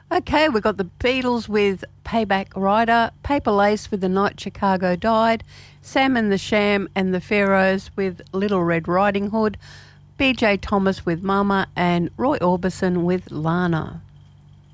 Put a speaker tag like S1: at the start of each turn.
S1: Okay, we've got the Beatles with Payback Rider, Paper Lace with The Night Chicago Died, Sam and the Sham and the Pharaohs with Little Red Riding Hood, BJ Thomas with Mama, and Roy Orbison with Lana.